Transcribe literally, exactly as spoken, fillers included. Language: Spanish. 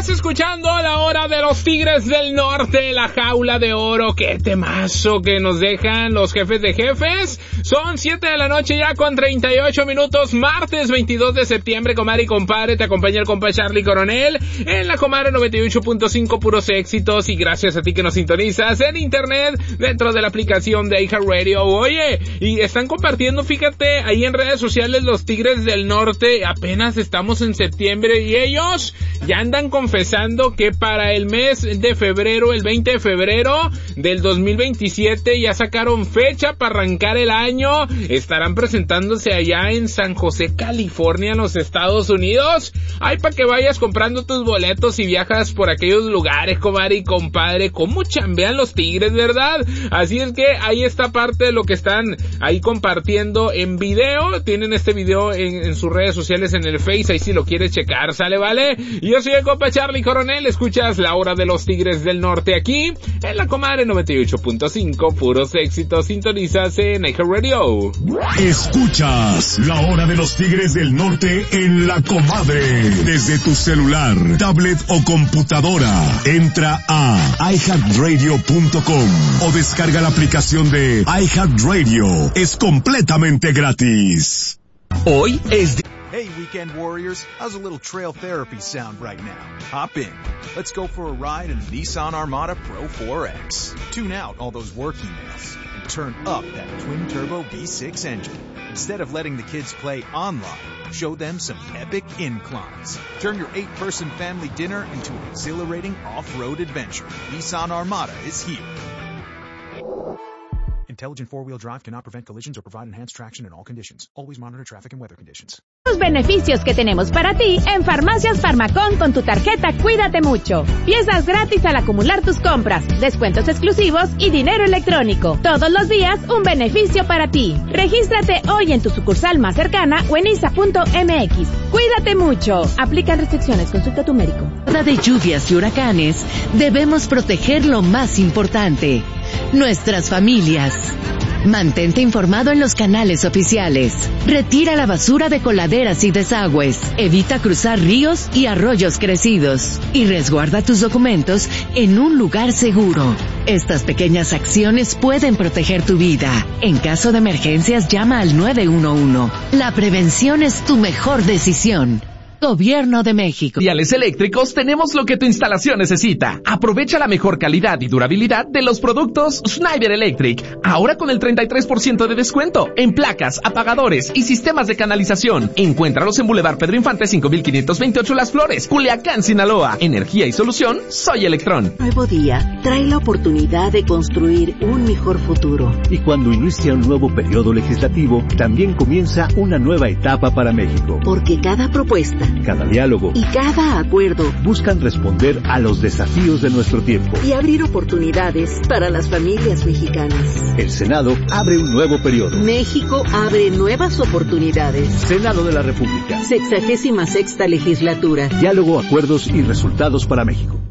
Estás escuchando La Hora de los Tigres del Norte, la jaula de oro. Qué temazo que nos dejan los jefes de jefes. Son siete de la noche ya con treinta y ocho minutos, martes veintidós de septiembre, comadre y compadre. Te acompaña el compa Charlie Coronel en la comadre noventa y ocho punto cinco, puros éxitos. Y gracias a ti que nos sintonizas en internet dentro de la aplicación de iHeartRadio. Oye, y están compartiendo, fíjate, ahí en redes sociales los Tigres del Norte. Apenas estamos en septiembre y ellos ya andan confesando que para el mes de febrero, el veinte de febrero del dos mil veintisiete, ya sacaron fecha para arrancar el año. Estarán presentándose allá en San José, California, en los Estados Unidos. Ay, para que vayas comprando tus boletos y viajas por aquellos lugares, comadre y compadre. Cómo chambean los Tigres, ¿verdad? Así es que ahí está parte de lo que están ahí compartiendo en video. Tienen este video en, en sus redes sociales, en el Face, ahí si lo quieres checar, ¿sale? ¿Vale? Y yo soy el compa Charlie Coronel. Escuchas La Hora de los Tigres del Norte aquí en la comadre noventa y ocho punto cinco, puros éxitos. Sintonizas en iHeartRadio. Escuchas La Hora de los Tigres del Norte en la comadre. Desde tu celular, tablet o computadora, entra a i heart radio punto com o descarga la aplicación de iHeartRadio. Es completamente gratis. Hoy es de... Hey, Weekend Warriors, how's a little trail therapy sound right now? Hop in. Let's go for a ride in the Nissan Armada Pro four X. Tune out all those work emails and turn up that twin-turbo V six engine. Instead of letting the kids play online, show them some epic inclines. Turn your eight-person family dinner into an exhilarating off-road adventure. Nissan Armada is here. Intelligent four-wheel drive cannot prevent collisions or provide enhanced traction in all conditions. Always monitor traffic and weather conditions. Los beneficios que tenemos para ti en Farmacias Farmacón con tu tarjeta Cuídate Mucho. Piezas gratis al acumular tus compras, descuentos exclusivos y dinero electrónico. Todos los días un beneficio para ti. Regístrate hoy en tu sucursal más cercana o en i s a punto m x. Cuídate mucho. Aplican restricciones. Consulta a tu médico. De lluvias y huracanes, debemos proteger lo más importante: nuestras familias. Mantente informado en los canales oficiales. Retira la basura de coladeras y desagües. Evita cruzar ríos y arroyos crecidos. Y resguarda tus documentos en un lugar seguro. Estas pequeñas acciones pueden proteger tu vida. En caso de emergencias, llama al nueve uno uno. La prevención es tu mejor decisión. Gobierno de México. Viales eléctricos, tenemos lo que tu instalación necesita. Aprovecha la mejor calidad y durabilidad de los productos Schneider Electric. Ahora con el treinta y tres por ciento de descuento en placas, apagadores y sistemas de canalización. Encuéntralos en Boulevard Pedro Infante cinco mil quinientos veintiocho Las Flores, Culiacán, Sinaloa. Energía y solución, Soy Electrón. Nuevo día trae la oportunidad de construir un mejor futuro. Y cuando inicia un nuevo periodo legislativo, también comienza una nueva etapa para México. Porque cada propuesta, cada diálogo y cada acuerdo buscan responder a los desafíos de nuestro tiempo y abrir oportunidades para las familias mexicanas. El Senado abre un nuevo periodo. México abre nuevas oportunidades. Senado de la República. Sexagésima sexta legislatura. Diálogo, acuerdos y resultados para México.